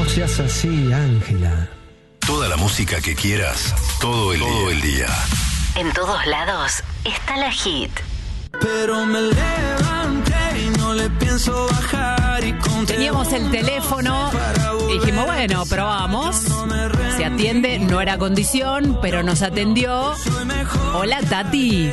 seas así, Ángela. Toda la música que quieras, todo el día. En todos lados está la hit. Pero me levanté y no le pienso bajar y teníamos el teléfono y dijimos, bueno, probamos. Se atiende, no era condición, pero nos atendió. Hola, Tati.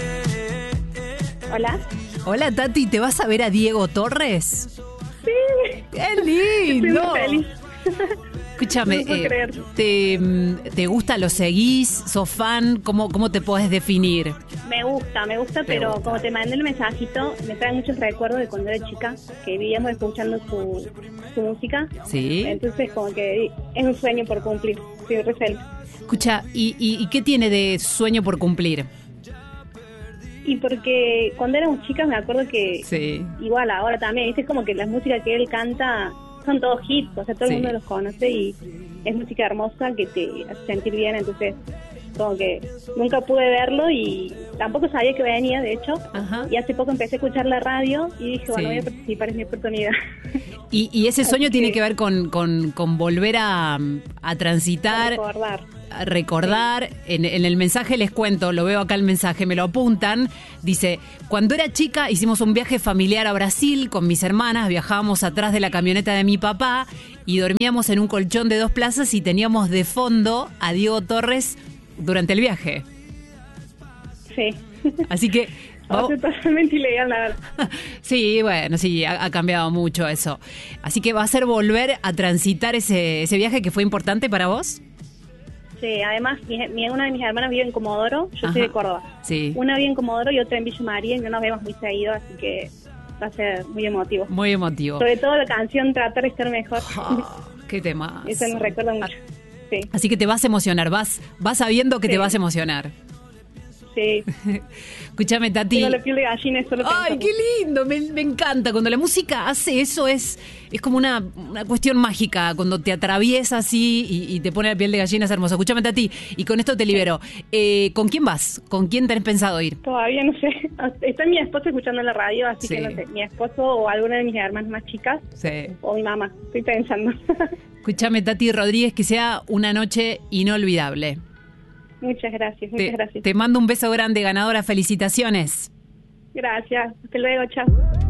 Hola. Hola, Tati, ¿te vas a ver a Diego Torres? Sí. ¡Qué lindo! Estoy muy feliz. Escúchame, No puedo creer. ¿te gusta, lo seguís? ¿Sos fan? ¿Cómo te podés definir? Me gusta, pero gusta. como te mandé el mensajito, me trae muchos recuerdos de cuando era chica, que vivíamos escuchando su música. Sí. Entonces, como que es un sueño por cumplir. Estoy re feliz. Escucha, ¿y qué tiene de sueño por cumplir? Y porque cuando éramos chicas me acuerdo que, Sí. igual ahora también, es como que las músicas que él canta son todos hits, o sea, todo Sí. el mundo los conoce y es música hermosa que te hace sentir bien, entonces como que nunca pude verlo y tampoco sabía que venía, de hecho. Ajá. Y hace poco empecé a escuchar la radio y dije, bueno, Sí. voy a participar, es mi oportunidad. Y ese sueño Así tiene que- que ver con volver a transitar, a recordar. En el mensaje les cuento, lo veo acá el mensaje, me lo apuntan. Dice, cuando era chica hicimos un viaje familiar a Brasil con mis hermanas, viajábamos atrás de la camioneta de mi papá y dormíamos en un colchón de 2 plazas y teníamos de fondo a Diego Torres durante el viaje. Sí. Así que... O sea, totalmente ilegal, la verdad. Sí, bueno, sí, ha cambiado mucho eso. Así que va a ser volver a transitar ese viaje que fue importante para vos. Sí, además, una de mis hermanas vive en Comodoro, yo soy de Córdoba. Sí. Una vive en Comodoro y otra en Villa María, y no nos vemos muy seguido, así que va a ser muy emotivo. Muy emotivo. Sobre todo la canción Tratar de Estar Mejor. Qué tema. Eso nos recuerda mucho. Sí, Así que te vas a emocionar, vas sabiendo que Sí. te vas a emocionar. sí. Escúchame, Tati. Tengo la piel de gallina solo Ay, pensando. qué lindo, me encanta. Cuando la música hace eso es como una cuestión mágica. Cuando te atraviesa así y te pone la piel de gallina es hermoso. Escúchame, Tati, y con esto te libero. ¿Con quién vas? ¿Con quién tenés pensado ir? Todavía no sé. Está mi esposo escuchando la radio, así Sí. que no sé. Mi esposo o alguna de mis hermanas más chicas Sí. o mi mamá. Estoy pensando. Escúchame, Tati Rodríguez, que sea una noche inolvidable. Muchas gracias, muchas gracias. Te mando un beso grande, ganadora. Felicitaciones. Gracias. Hasta luego, chao.